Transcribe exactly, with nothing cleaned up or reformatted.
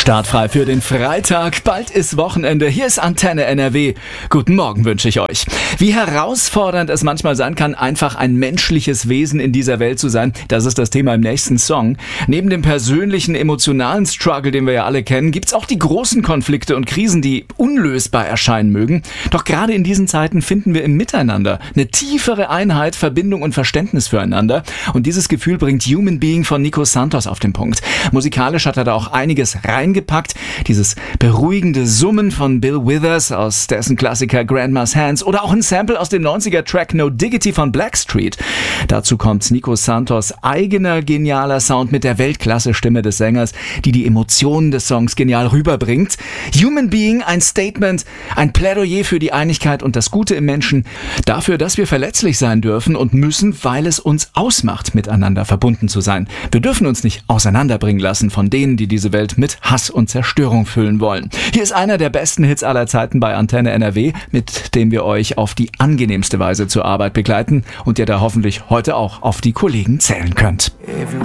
Startfrei für den Freitag. Bald ist Wochenende. Hier ist Antenne N R W. Guten Morgen wünsche ich euch. Wie herausfordernd es manchmal sein kann, einfach ein menschliches Wesen in dieser Welt zu sein, das ist das Thema im nächsten Song. Neben dem persönlichen, emotionalen Struggle, den wir ja alle kennen, gibt's auch die großen Konflikte und Krisen, die unlösbar erscheinen mögen. Doch gerade in diesen Zeiten finden wir im Miteinander eine tiefere Einheit, Verbindung und Verständnis füreinander. Und dieses Gefühl bringt Human Being von Nico Santos auf den Punkt. Musikalisch hat er da auch einiges reingepackt. Dieses beruhigende Summen von Bill Withers aus dessen Klassiker Grandma's Hands oder auch ein Sample aus dem neunziger-Track No Diggity von Blackstreet. Dazu kommt Nico Santos' eigener genialer Sound mit der Weltklasse-Stimme des Sängers, die die Emotionen des Songs genial rüberbringt. Human Being, ein Statement, ein Plädoyer für die Einigkeit und das Gute im Menschen, dafür, dass wir verletzlich sein dürfen und müssen, weil es uns ausmacht, miteinander verbunden zu sein. Wir dürfen uns nicht auseinanderbringen lassen von denen, die diese Welt mit Hass und Zerstörung füllen wollen. Hier ist einer der besten Hits aller Zeiten bei Antenne N R W, mit dem wir euch auf die angenehmste Weise zur Arbeit begleiten und ihr da hoffentlich heute auch auf die Kollegen zählen könnt. Every